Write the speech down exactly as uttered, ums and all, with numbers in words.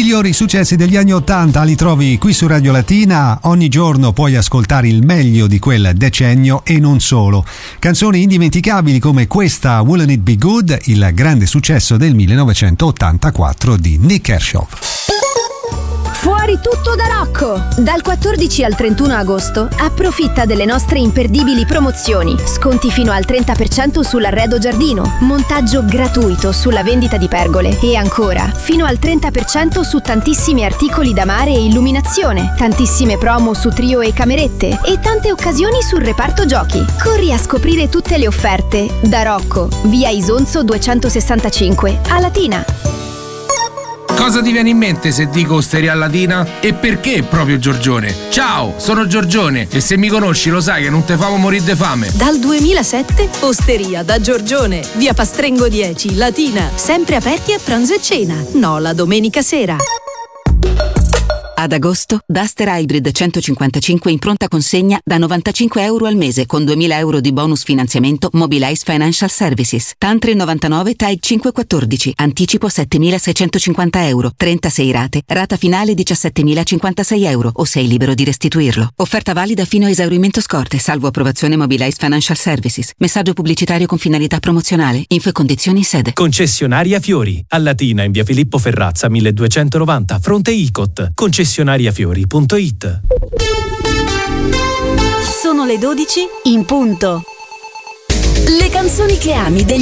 migliori successi degli anni ottanta li trovi qui su Radio Latina. Ogni giorno puoi ascoltare il meglio di quel decennio e non solo. Canzoni indimenticabili come questa Wouldn't It Be Good, il grande successo del millenovecentottantaquattro di Nick Kershaw. Fuori tutto da Rocco! Dal quattordici al trentuno agosto approfitta delle nostre imperdibili promozioni. Sconti fino al trenta per cento sull'arredo giardino, montaggio gratuito sulla vendita di pergole e ancora fino al trenta per cento su tantissimi articoli da mare e illuminazione, tantissime promo su trio e camerette e tante occasioni sul reparto giochi. Corri a scoprire tutte le offerte da Rocco, via Isonzo duecentosessantacinque, a Latina. Cosa ti viene in mente se dico Osteria Latina? E perché proprio Giorgione? Ciao, sono Giorgione e se mi conosci lo sai che non te famo morire de fame. Dal duemilasette Osteria da Giorgione, via Pastrengo dieci, Latina, sempre aperti a pranzo e cena, no la domenica sera. Ad agosto, Duster Hybrid centocinquantacinque in pronta consegna da novantacinque euro al mese con duemila euro di bonus finanziamento Mobilize Financial Services. T A N tre novantanove T A I cinquecentoquattordici. Anticipo settemilaseicentocinquanta euro. trentasei rate. Rata finale diciassettemilacinquantasei euro o sei libero di restituirlo. Offerta valida fino a esaurimento scorte, salvo approvazione Mobilize Financial Services. Messaggio pubblicitario con finalità promozionale. Info e condizioni in sede. Concessionaria Fiori. A Latina in via Filippo Ferrazza milleduecentonovanta, fronte Icot. Concessionaria concessionariafiori punto it. Sono le dodici in punto. Le canzoni che ami degli